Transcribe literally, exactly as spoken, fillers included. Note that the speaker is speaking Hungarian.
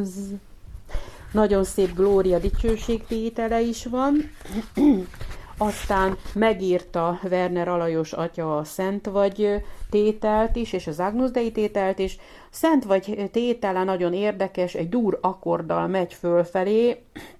Nagyon szép Glória dicsőségtétele is van. Aztán megírta Werner Alajos atya a Szent vagy tételt is, és az Agnus Dei tételt is. Szent vagy tétele nagyon érdekes, egy dur akkorddal megy fölfelé,